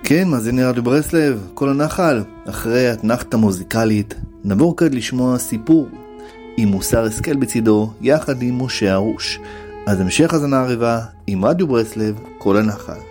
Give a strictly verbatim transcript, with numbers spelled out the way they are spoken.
כן, מאזיני רדיו ברסלב, כל הנחל. אחרי התנחת המוזיקלית, נעבור כעת לשמוע סיפור עם מוסר השכל בצידו, יחד עם משה הרוש. אז המשך הזנה ערבה עם רדיו ברסלב, כל הנחל.